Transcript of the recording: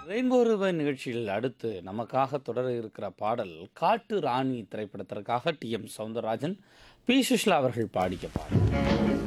Rainbow river நிகழ்ச்சியில் அடுத்து நமக்காக தொடர இருக்கிற பாடல் காட்டு ராணி திரைப்படத்திற்காக D M Soundararajan B Sushila அவர்கள் பாடிய பாடல்.